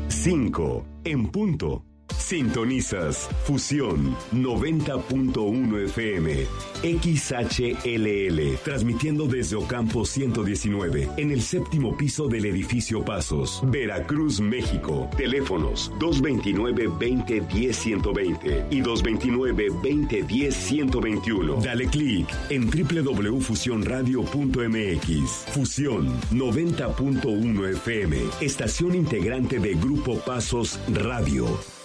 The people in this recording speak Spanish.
5 en punto. Sintonizas Fusión 90.1 FM, XHLL, transmitiendo desde Ocampo 119, en el séptimo piso del edificio Pasos, Veracruz, México. Teléfonos 229-2010-120 y 229-2010-121. Dale clic en www.fusionradio.mx. Fusión 90.1 FM, estación integrante de Grupo Pasos Radio.